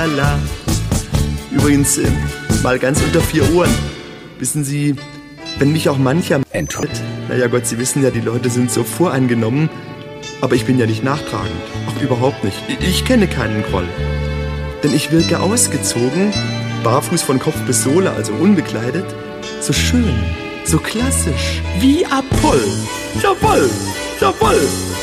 tralala. Übrigens, mal ganz unter 4 Ohren. Wissen Sie, wenn mich auch mancher... Naja Gott, Sie wissen ja, die Leute sind so voreingenommen. Aber ich bin ja nicht nachtragend. Auch überhaupt nicht. Ich kenne keinen Groll. Denn ich wirke ausgezogen, barfuß von Kopf bis Sohle, also unbekleidet, so schön, so klassisch, wie Apoll. Jawoll, jawoll.